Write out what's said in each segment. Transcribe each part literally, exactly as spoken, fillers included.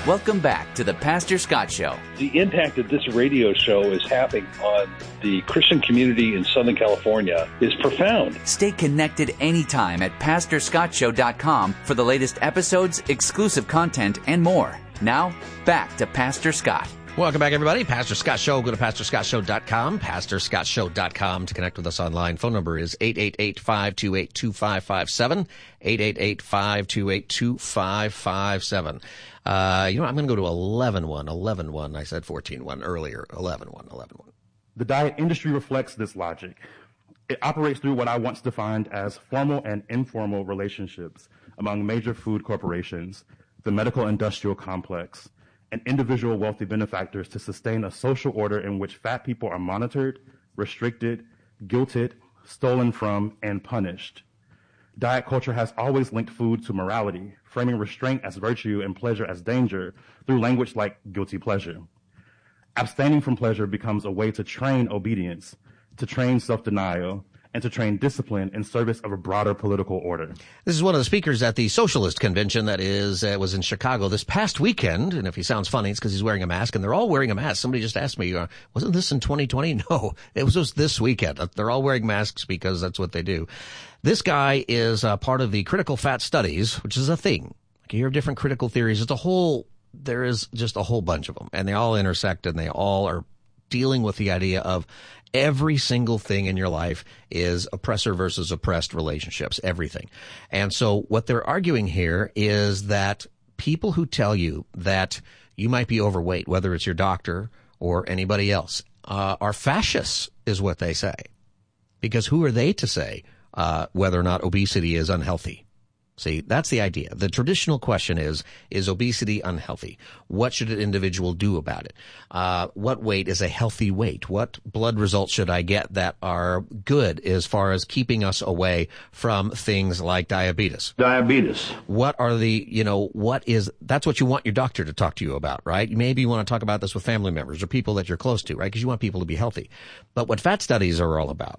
Welcome back to the Pastor Scott Show. The impact that this radio show is having on the Christian community in Southern California is profound. Stay connected anytime at pastor scott show dot com for the latest episodes, exclusive content, and more. Now, back to Pastor Scott. Welcome back, everybody. Pastor Scott Show. Go to pastor scott show dot com, pastor scott show dot com to connect with us online. Phone number is eight eight eight, five two eight, two five five seven, eight eight eight, five two eight, two five five seven. Uh, you know, I'm going to go to eleven one, eleven one. I said fourteen one earlier. eleven one, eleven one. The diet industry reflects this logic. It operates through what I once defined as formal and informal relationships among major food corporations, the medical industrial complex, and individual wealthy benefactors to sustain a social order in which fat people are monitored, restricted, guilted, stolen from, and punished. Diet culture has always linked food to morality, framing restraint as virtue and pleasure as danger through language like guilty pleasure. Abstaining from pleasure becomes a way to train obedience, to train self-denial, and to train discipline in service of a broader political order. This is one of the speakers at the Socialist Convention that is uh, was in Chicago this past weekend. And if he sounds funny, it's because he's wearing a mask, and they're all wearing a mask. Somebody just asked me, uh, wasn't this in twenty twenty? No, it was just this weekend. They're all wearing masks because that's what they do. This guy is uh, part of the critical fat studies, which is a thing. Like, you hear different critical theories. It's a whole, there is just a whole bunch of them, and they all intersect, and they all are dealing with the idea of every single thing in your life is oppressor versus oppressed relationships, everything. And so what they're arguing here is that people who tell you that you might be overweight, whether it's your doctor or anybody else, uh, are fascists, is what they say. Because who are they to say uh, whether or not obesity is unhealthy? See, that's the idea. The traditional question is, is obesity unhealthy? What should an individual do about it? Uh, what weight is a healthy weight? What blood results should I get that are good as far as keeping us away from things like diabetes? Diabetes. What are the, you know, what is, that's what you want your doctor to talk to you about, right? Maybe you want to talk about this with family members or people that you're close to, right? Because you want people to be healthy. But what fat studies are all about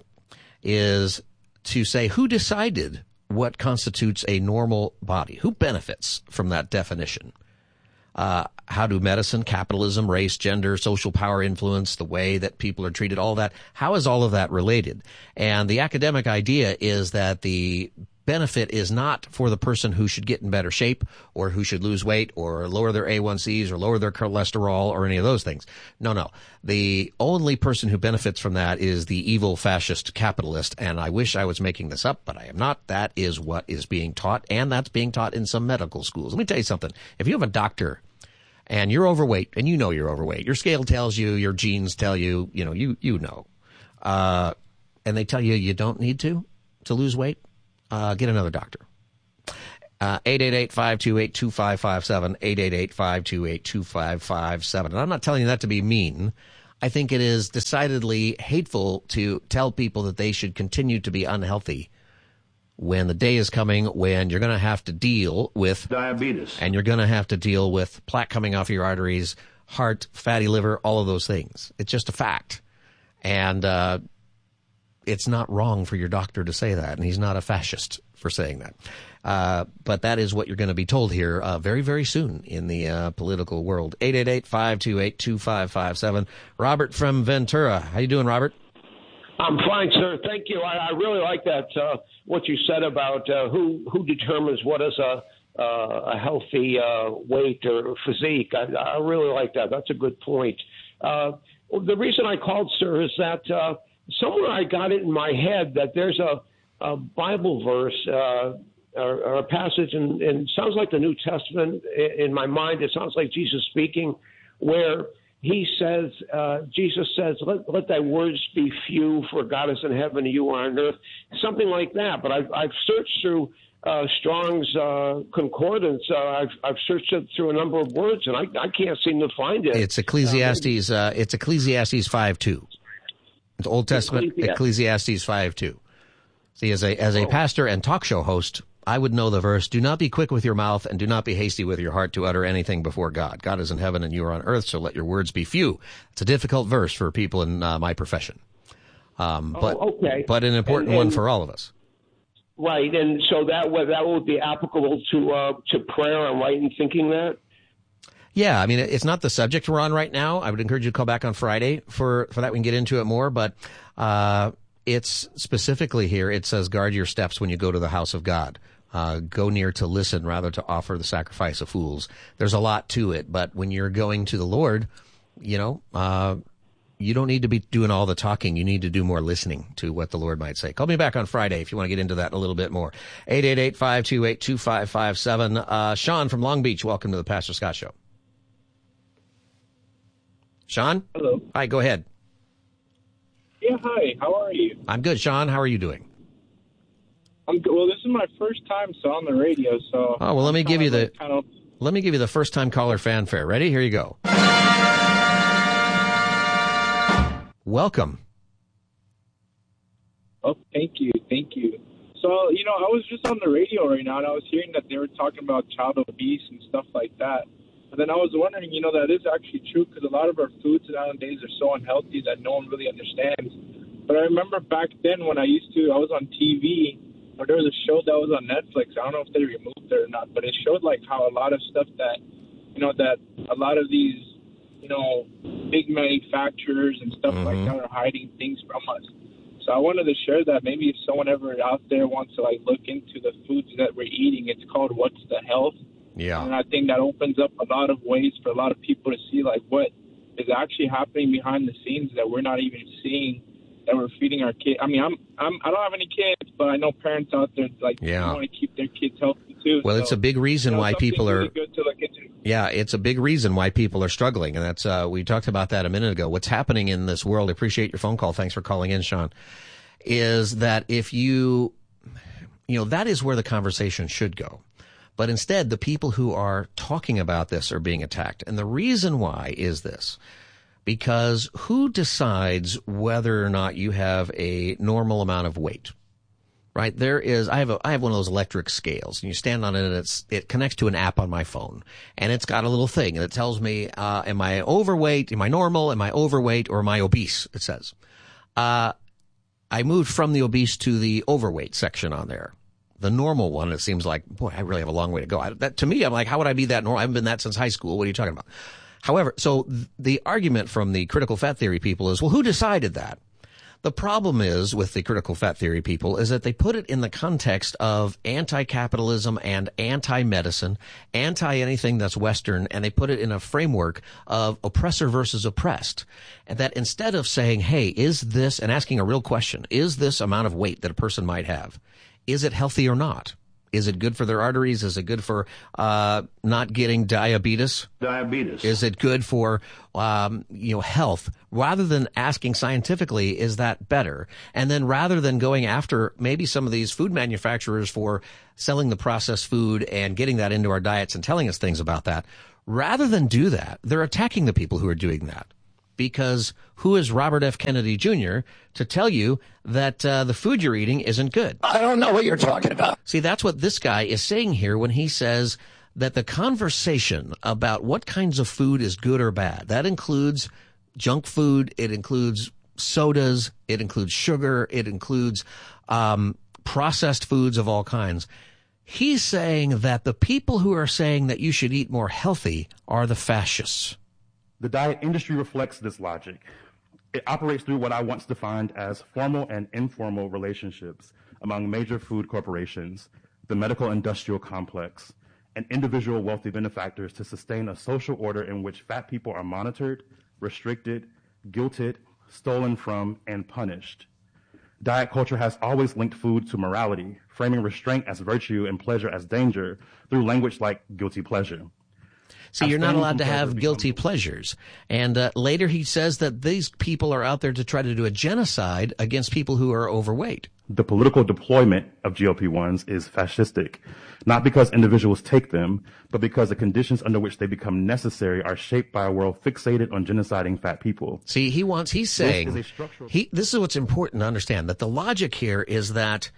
is to say, who decided what constitutes a normal body? Who benefits from that definition? Uh, how do medicine, capitalism, race, gender, social power influence the way that people are treated, all that? How is all of that related? And the academic idea is that the benefit is not for the person who should get in better shape or who should lose weight or lower their A one C's or lower their cholesterol or any of those things. No, no. The only person who benefits from that is the evil fascist capitalist. And I wish I was making this up, but I am not. That is what is being taught, and that's being taught in some medical schools. Let me tell you something. If you have a doctor and you're overweight, and you know you're overweight, your scale tells you, your genes tell you, you know, you, you know, uh, and they tell you you don't need to, to lose weight, Uh, get another doctor. Uh, eight eight eight, five two eight, two five five seven, eight eight eight, five two eight, two five five seven. And I'm not telling you that to be mean. I think it is decidedly hateful to tell people that they should continue to be unhealthy when the day is coming when you're going to have to deal with diabetes, and you're going to have to deal with plaque coming off your arteries, heart, fatty liver, all of those things. It's just a fact. And, uh, it's not wrong for your doctor to say that, and he's not a fascist for saying that. Uh, but that is what you're going to be told here uh, very, very soon in the uh, political world. eight eight eight, five two eight, two five five seven. Robert from Ventura. How you doing, Robert? I'm fine, sir. Thank you. I, I really like that, uh, what you said about uh, who, who determines what is a, uh, a healthy uh, weight or physique. I, I really like that. That's a good point. Uh, the reason I called, sir, is that uh, somewhere I got it in my head that there's a, a Bible verse uh, or, or a passage, and it sounds like the New Testament in my mind. It sounds like Jesus speaking, where he says, uh, Jesus says, let, let thy words be few, for God is in heaven and you are on earth, something like that. But I've, I've searched through uh, Strong's uh, Concordance. Uh, I've, I've searched it through a number of words, and I, I can't seem to find it. It's Ecclesiastes. Uh, it's Ecclesiastes five two. It's Old Testament, Ecclesiastes five two. See, as a as a pastor and talk show host, I would know the verse, do not be quick with your mouth and do not be hasty with your heart to utter anything before God. God is in heaven and you are on earth, so let your words be few. It's a difficult verse for people in uh, my profession, um, but, oh, okay. but an important and, and, one for all of us. Right, and so that would, that would be applicable to uh, to prayer and right in thinking that? Yeah, I mean, it's not the subject we're on right now. I would encourage you to call back on Friday for, for that. We can get into it more, but uh it's specifically here. It says, guard your steps when you go to the house of God. Uh, go near to listen rather to offer the sacrifice of fools. There's a lot to it, but when you're going to the Lord, you know, uh, you don't need to be doing all the talking. You need to do more listening to what the Lord might say. Call me back on Friday if you want to get into that a little bit more. eight eight eight, five two eight, two five five seven. Uh, Sean from Long Beach, welcome to the Pastor Scott Show. Sean? Hello. Hi, go ahead. Yeah, hi. How are you? I'm good, Sean. How are you doing? I'm good. Well, this is my first time so on the radio, so. Oh well, let me give you the like kind of... let me give you the first time caller fanfare. Ready? Here you go. Welcome. Oh, thank you, thank you. So, you know, I was just on the radio right now, and I was hearing that they were talking about child abuse and stuff like that. And then I was wondering, you know, that is actually true because a lot of our foods nowadays are so unhealthy that no one really understands. But I remember back then when I used to, I was on T V, or there was a show that was on Netflix. I don't know if they removed it or not, but it showed like how a lot of stuff that, you know, that a lot of these, you know, big manufacturers and stuff mm-hmm. like that are hiding things from us. So I wanted to share that. Maybe if someone ever out there wants to like look into the foods that we're eating, it's called What's the Health? Yeah. And I think that opens up a lot of ways for a lot of people to see like what is actually happening behind the scenes that we're not even seeing, that we're feeding our kids. I mean, I'm, I'm, I don't have any kids, but I know parents out there like yeah. want to keep their kids healthy too. Well, so, it's a big reason you know, why people are. Really good to look into. Yeah, it's a big reason why people are struggling, and that's uh, we talked about that a minute ago. What's happening in this world? I appreciate your phone call. Thanks for calling in, Sean. Is that if you, you know, that is where the conversation should go. But instead, the people who are talking about this are being attacked. And the reason why is this. Because who decides whether or not you have a normal amount of weight? Right? There is, I have a, I have one of those electric scales, and you stand on it and it's, it connects to an app on my phone. And it's got a little thing, and it tells me, uh, am I overweight? Am I normal? Am I overweight? Or am I obese? It says. Uh, I moved from the obese to the overweight section on there. The normal one, it seems like, boy, I really have a long way to go. I, that, to me, I'm like, how would I be that normal? I haven't been that since high school. What are you talking about? However, so th- the argument from the critical fat theory people is, well, who decided that? The problem is with the critical fat theory people is that they put it in the context of anti-capitalism and anti-medicine, anti-anything that's Western, and they put it in a framework of oppressor versus oppressed. And that instead of saying, hey, is this, and asking a real question, is this amount of weight that a person might have, is it healthy or not? Is it good for their arteries? Is it good for uh not getting diabetes? Diabetes. Is it good for um you know health? Rather than asking scientifically, is that better? And then rather than going after maybe some of these food manufacturers for selling the processed food and getting that into our diets and telling us things about that, rather than do that, they're attacking the people who are doing that. Because who is Robert F. Kennedy Junior to tell you that uh, the food you're eating isn't good? I don't know what you're talking about. See, that's what this guy is saying here when he says that the conversation about what kinds of food is good or bad, that includes junk food, it includes sodas, it includes sugar, it includes um, processed foods of all kinds. He's saying that the people who are saying that you should eat more healthy are the fascists. The diet industry reflects this logic. It operates through what I once defined as formal and informal relationships among major food corporations, the medical industrial complex, and individual wealthy benefactors to sustain a social order in which fat people are monitored, restricted, guilted, stolen from, and punished. Diet culture has always linked food to morality, framing restraint as virtue and pleasure as danger through language like guilty pleasure. See, you're not allowed to have guilty pleasures. And uh, later he says that these people are out there to try to do a genocide against people who are overweight. The political deployment of G L P ones is fascistic, not because individuals take them, but because the conditions under which they become necessary are shaped by a world fixated on genociding fat people. See, he wants, he's saying, this is, a structural- he, this is what's important to understand, that the logic here is that,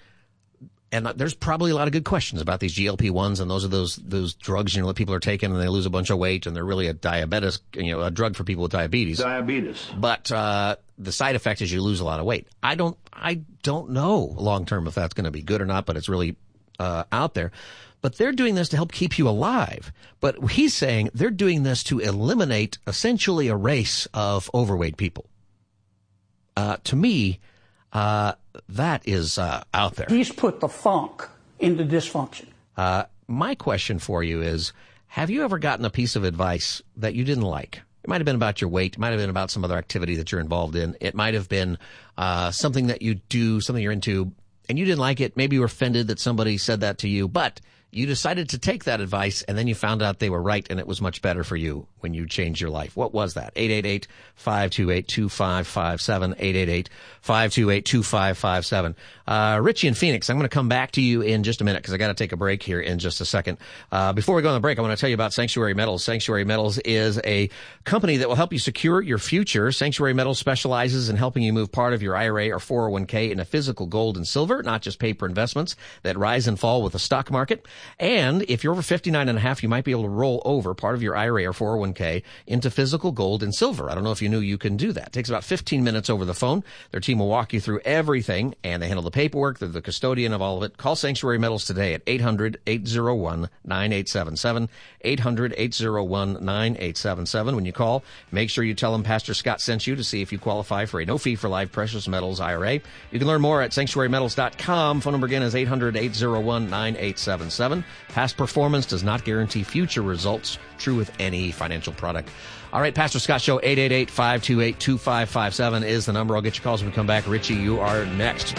and there's probably a lot of good questions about these G L P ones, and those are those those drugs, you know, that people are taking and they lose a bunch of weight, and they're really a diabetes, you know, a drug for people with diabetes. Diabetes. But uh, the side effect is you lose a lot of weight. I don't, I don't know long term if that's going to be good or not, but it's really uh, out there. but they're doing this to help keep you alive. But he's saying they're doing this to eliminate essentially a race of overweight people. Uh, to me, uh, that is uh, out there. He's put the funk into dysfunction. Uh, my question for you is, have you ever gotten a piece of advice that you didn't like? It might have been about your weight. It might have been about some other activity that you're involved in. It might have been uh, something that you do, something you're into, and you didn't like it. Maybe you were offended that somebody said that to you, but you decided to take that advice, and then you found out they were right, and it was much better for you when you changed your life. What was that? eight eight eight, five two eight, two five five seven, eight eight eight, five two eight, two five five seven. Uh, Richie in Phoenix, I'm going to come back to you in just a minute because I got to take a break here in just a second. Uh, before we go on the break, I want to tell you about Sanctuary Metals. Sanctuary Metals is a company that will help you secure your future. Sanctuary Metals specializes in helping you move part of your I R A or four oh one k into physical gold and silver, not just paper investments that rise and fall with the stock market. And if you're over fifty-nine and a half, you might be able to roll over part of your I R A or four oh one k into physical gold and silver. I don't know if you knew you can do that. It takes about fifteen minutes over the phone. Their team will walk you through everything, and they handle the paperwork. They're the custodian of all of it. Call Sanctuary Metals today at eight hundred, eight oh one, nine eight seven seven, eight hundred, eight oh one, nine eight seven seven. When you call, make sure you tell them Pastor Scott sent you to see if you qualify for a no-fee-for-life precious metals I R A. You can learn more at sanctuary metals dot com. Phone number again is eight hundred, eight oh one, nine eight seven seven. Past performance does not guarantee future results. True with any financial product. All right, Pastor Scott Show, eight eight eight, five two eight, two five five seven is the number. I'll get your calls when we come back. Richie, you are next.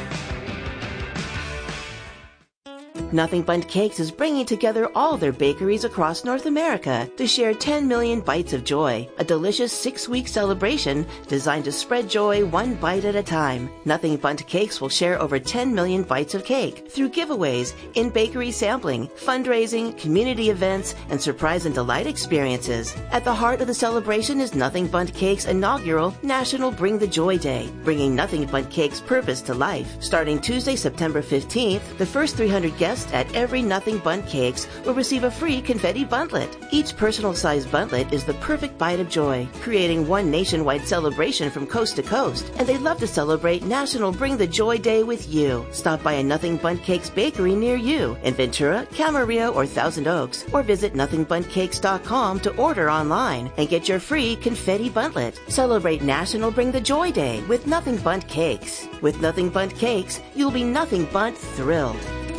Nothing Bundt Cakes is bringing together all their bakeries across North America to share ten million bites of joy, a delicious six-week celebration designed to spread joy one bite at a time. Nothing Bundt Cakes will share over ten million bites of cake through giveaways, in-bakery sampling, fundraising, community events, and surprise and delight experiences. At the heart of the celebration is Nothing Bundt Cakes' inaugural National Bring the Joy Day, bringing Nothing Bundt Cakes' purpose to life. Starting Tuesday, September fifteenth, the first three hundred guests at every Nothing Bundt Cakes will receive a free confetti buntlet. Each personal-sized buntlet is the perfect bite of joy, creating one nationwide celebration from coast to coast. And they'd love to celebrate National Bring the Joy Day with you. Stop by a Nothing Bundt Cakes bakery near you in Ventura, Camarillo, or Thousand Oaks, or visit nothing bundt cakes dot com to order online and get your free confetti buntlet. Celebrate National Bring the Joy Day with Nothing Bundt Cakes. With Nothing Bundt Cakes, you'll be nothing but thrilled.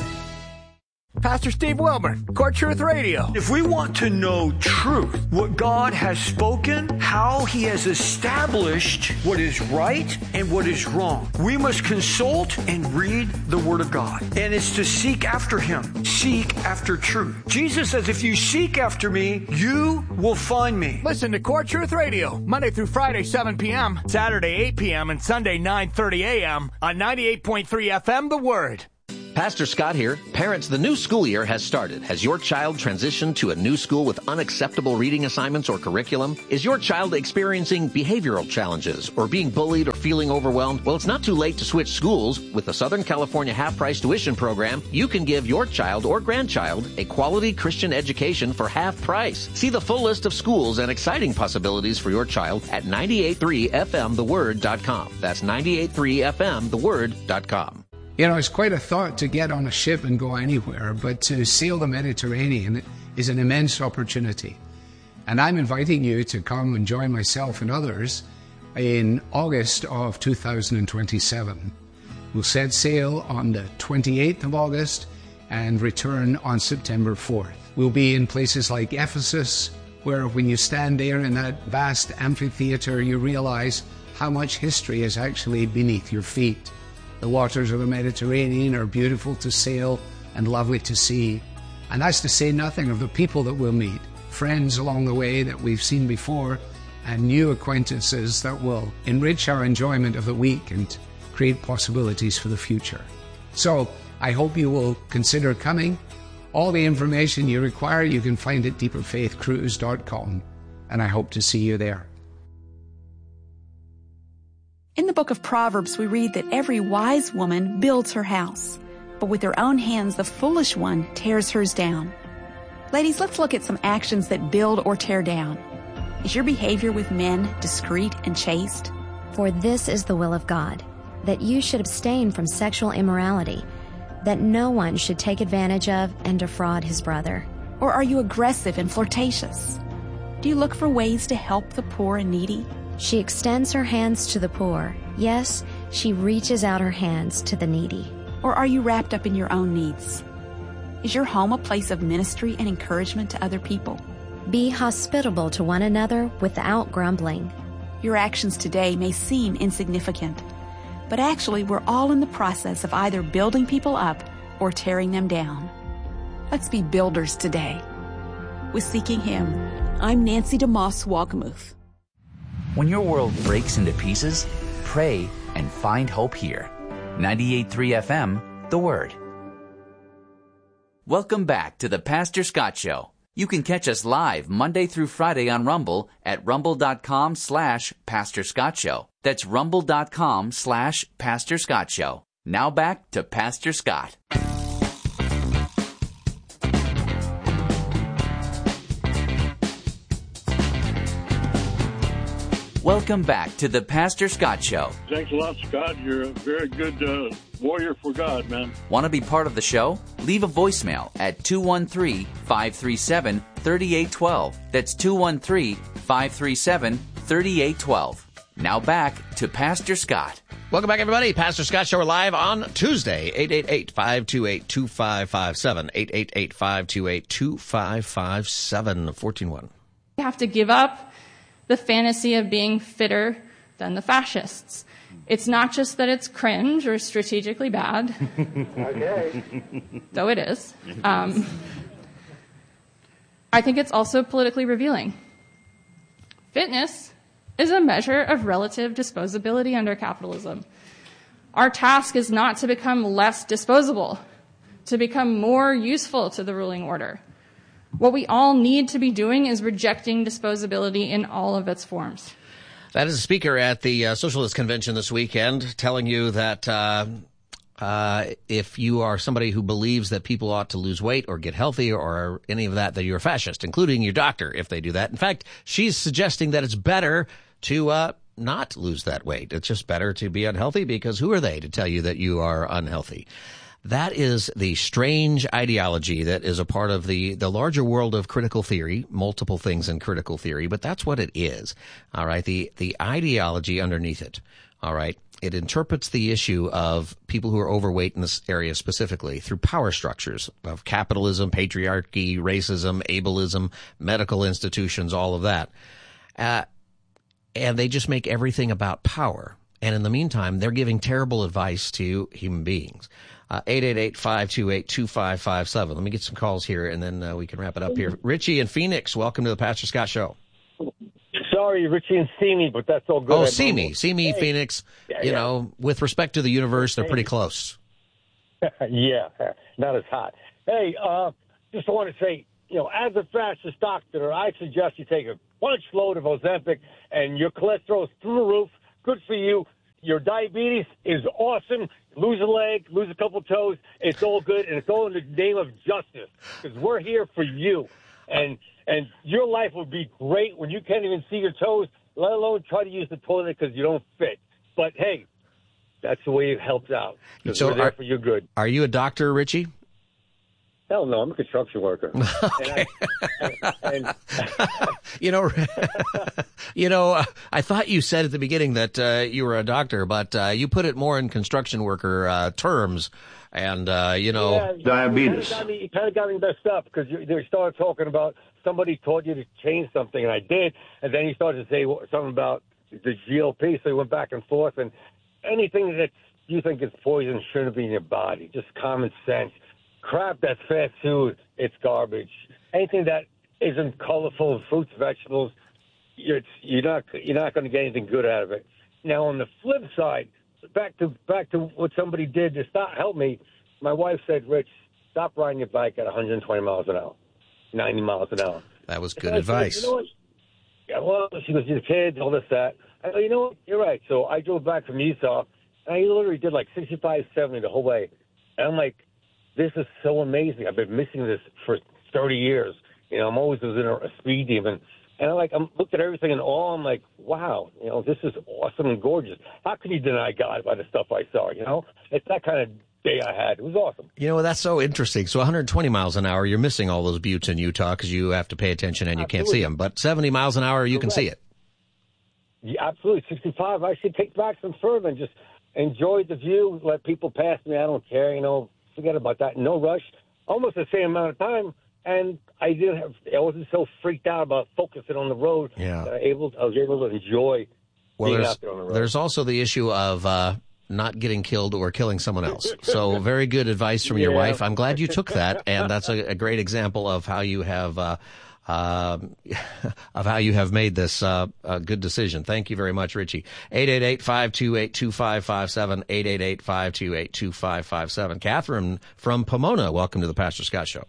Pastor Steve Wilburn, Core Truth Radio. If we want to know truth, what God has spoken, how He has established what is right and what is wrong, we must consult and read the Word of God. And it's to seek after Him, seek after truth. Jesus says, if you seek after me, you will find me. Listen to Core Truth Radio, Monday through Friday, seven p.m., Saturday, eight p.m., and Sunday, nine thirty a.m. on ninety-eight point three F M, The Word. Pastor Scott here. Parents, the new school year has started. Has your child transitioned to a new school with unacceptable reading assignments or curriculum? Is your child experiencing behavioral challenges or being bullied or feeling overwhelmed? Well, it's not too late to switch schools. With the Southern California half-price tuition program, you can give your child or grandchild a quality Christian education for half price. See the full list of schools and exciting possibilities for your child at ninety-eight point three F M the word dot com. That's ninety-eight point three F M the word dot com. You know, it's quite a thought to get on a ship and go anywhere, but to sail the Mediterranean is an immense opportunity. And I'm inviting you to come and join myself and others in August of two thousand twenty-seven. We'll set sail on the twenty-eighth of August and return on September fourth. We'll be in places like Ephesus, where when you stand there in that vast amphitheater, you realize how much history is actually beneath your feet. The waters of the Mediterranean are beautiful to sail and lovely to see. And that's to say nothing of the people that we'll meet, friends along the way that we've seen before, and new acquaintances that will enrich our enjoyment of the week and create possibilities for the future. So I hope you will consider coming. All the information you require you can find at deeper faith cruise dot com, and I hope to see you there. In the book of Proverbs, we read that every wise woman builds her house, but with her own hands, the foolish one tears hers down. Ladies, let's look at some actions that build or tear down. Is your behavior with men discreet and chaste? For this is the will of God, that you should abstain from sexual immorality. that no one should take advantage of and defraud his brother. Or are you aggressive and flirtatious? Do you look for ways to help the poor and needy? She extends her hands to the poor. Yes, she reaches out her hands to the needy. Or are you wrapped up in your own needs? Is your home a place of ministry and encouragement to other people? Be hospitable to one another without grumbling. Your actions today may seem insignificant, but actually we're all in the process of either building people up or tearing them down. Let's be builders today. With Seeking Him, I'm Nancy DeMoss Walkamuth. When your world breaks into pieces, pray and find hope here. ninety-eight point three F M, The Word. Welcome back to the Pastor Scott Show. You can catch us live Monday through Friday on Rumble at rumble.com slash Pastor Scott Show. That's rumble.com slash Pastor Scott Show. Now back to Pastor Scott. Welcome back to the Pastor Scott Show. Thanks a lot, Scott. You're a very good uh, warrior for God, man. Want to be part of the show? Leave a voicemail at two one three, five three seven, three eight one two. That's two one three, five three seven, three eight one two. Now back to Pastor Scott. Welcome back, everybody. Pastor Scott Show. We're live on Tuesday. eight eight eight, five two eight, two five five seven. eight eight eight, five two eight, two five five seven. fourteen one. You have to give up the fantasy of being fitter than the fascists. It's not just that it's cringe or strategically bad, Okay. though it is. Um, I think it's also politically revealing. Fitness is a measure of relative disposability under capitalism. Our task is not to become less disposable, to become more useful to the ruling order. What we all need to be doing is rejecting disposability in all of its forms. That is a speaker at the uh, Socialist Convention this weekend telling you that uh, uh, if you are somebody who believes that people ought to lose weight or get healthy or any of that, that you're a fascist, including your doctor if they do that. In fact, she's suggesting that it's better to uh, not lose that weight. It's just better to be unhealthy because who are they to tell you that you are unhealthy? That is the strange ideology that is a part of the, the larger world of critical theory, multiple things in critical theory, but that's what it is. All right. The, the ideology underneath it. All right. It interprets the issue of people who are overweight in this area specifically through power structures of capitalism, patriarchy, racism, ableism, medical institutions, all of that. Uh, and they just make everything about power. And in the meantime, they're giving terrible advice to human beings. Uh, eight eight eight, five two eight, two five five seven. Let me get some calls here, and then uh, we can wrap it up here. Richie in Phoenix, welcome to the Pastor Scott Show. Sorry, Richie and Simi, but that's all good. Oh, Simi. Simi, hey. Phoenix. Yeah, you yeah. know, with respect to the universe, they're pretty close. Yeah, not as hot. Hey, uh, just want to say, you know, as a fascist doctor, I suggest you take a bunch load of Ozempic, and your cholesterol's through the roof. Good for you. Your diabetes is awesome. Lose a leg, lose a couple toes. It's all good, and it's all in the name of justice because we're here for you. And and your life will be great when you can't even see your toes, let alone try to use the toilet because you don't fit. But, hey, that's the way it helps out. So we're there are, for your good. Are you a doctor, Richie? Hell no, I'm a construction worker. Okay. And I, and, and you know, you know, uh, I thought you said at the beginning that uh, you were a doctor, but uh, you put it more in construction worker uh, terms. And, uh, you know, yeah, diabetes. It kind of got me messed up because they started talking about somebody told you to change something, and I did. And then he started to say something about the G L P, so he went back and forth. And anything that you think is poison shouldn't be in your body, just common sense. Crap that's fast food, it's garbage. Anything that isn't colorful, fruits, vegetables, you're, you're not you're not going to get anything good out of it. Now, on the flip side, back to back to what somebody did to stop help me. My wife said, "Rich, stop riding your bike at one hundred twenty miles an hour, ninety miles an hour." That was good advice. Said, you know what? Yeah, well, she goes, "Your kids, all this, that." I go, "You know what? You're right." So I drove back from Utah, and I literally did like sixty-five, seventy the whole way. And I'm like, this is so amazing. I've been missing this for thirty years. You know, I'm always was in a, a speed demon. And I'm like, I'm looked at everything and all. I'm like, wow, you know, this is awesome and gorgeous. How can you deny God by the stuff I saw? You know, it's that kind of day I had. It was awesome. You know, that's so interesting. So one hundred twenty miles an hour, you're missing all those buttes in Utah because you have to pay attention and you Absolutely. can't see them. But seventy miles an hour, you Correct. can see it. Yeah, absolutely. sixty-five, I should take back some further and just enjoy the view, let people pass me. I don't care, you know, forget about that. No rush. Almost the same amount of time. And I didn't have, I wasn't so freaked out about focusing on the road. Yeah. That I, able, I was able to enjoy Well, being there's, out there on the road. there's also the issue of uh, not getting killed or killing someone else. So very good advice from your Yeah. wife. I'm glad you took that, and that's a, a great example of how you have uh, uh, of how you have made this uh, a good decision. Thank you very much, Richie. eight eight eight, five two eight, two five five seven, eight eight eight, five two eight, two five five seven. Catherine from Pomona, welcome to the Pastor Scott Show.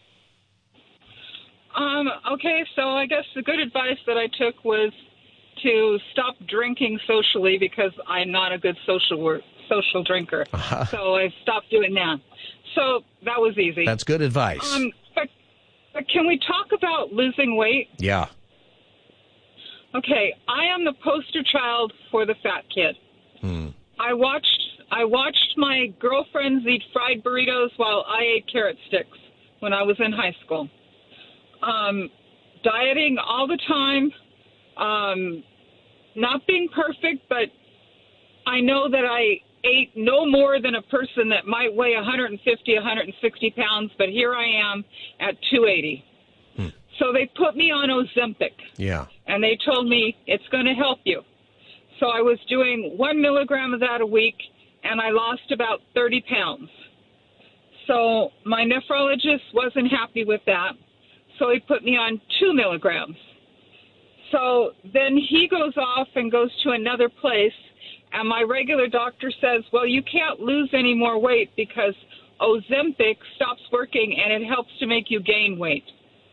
Um, okay, so I guess the good advice that I took was to stop drinking socially because I'm not a good social work, social drinker. Uh-huh. So I stopped doing that. So that was easy. That's good advice. Um, but, but can we talk about losing weight? Yeah. Okay, I am the poster child for the fat kid. Hmm. I watched I watched my girlfriends eat fried burritos while I ate carrot sticks when I was in high school. Um, dieting all the time, um, not being perfect, but I know that I ate no more than a person that might weigh one hundred fifty, one hundred sixty pounds, but here I am at two eighty. Hmm. So they put me on Ozempic. Yeah. And they told me it's going to help you. So I was doing one milligram of that a week, and I lost about thirty pounds. So my nephrologist wasn't happy with that, so he put me on two milligrams. So then he goes off and goes to another place, and my regular doctor says, well, you can't lose any more weight because Ozempic stops working, and it helps to make you gain weight.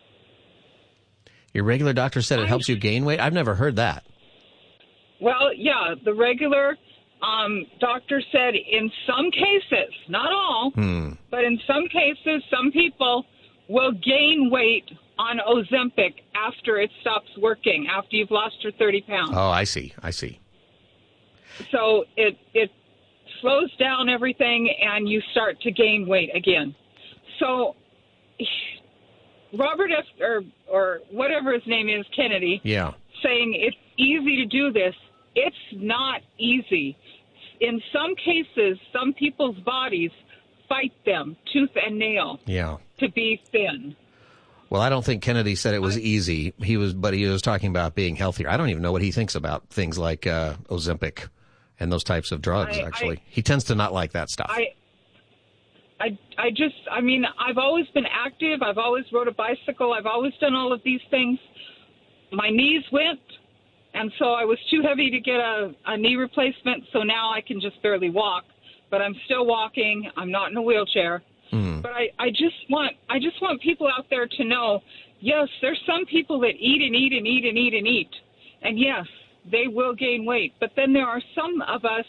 Your regular doctor said it helps you gain weight? I've never heard that. Well, yeah, the regular um, doctor said in some cases, not all, Hmm. but in some cases, some people will gain weight on Ozempic after it stops working, after you've lost your thirty pounds. Oh, I see. I see. So it it slows down everything, and you start to gain weight again. So Robert F. or or whatever his name is, Kennedy, Yeah. saying it's easy to do this. It's not easy. In some cases, some people's bodies fight them tooth and nail Yeah. to be thin. Well, I don't think Kennedy said it was easy. He was, but he was talking about being healthier. I don't even know what he thinks about things like uh, Ozempic and those types of drugs. I- actually, I- he tends to not like that stuff. I, I, I just, I mean, I've always been active. I've always rode a bicycle. I've always done all of these things. My knees went, and so I was too heavy to get a, a knee replacement, so now I can just barely walk. But I'm still walking. I'm not in a wheelchair. Hmm. But I, I just want I just want people out there to know, yes, there's some people that eat and eat and eat and eat and eat. And yes, they will gain weight. But then there are some of us